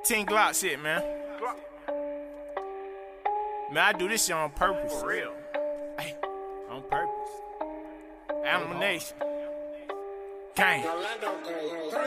10 Glock shit, man. Man, I do this shit on purpose. For real. Hey, on purpose. Animal Nation. Gang.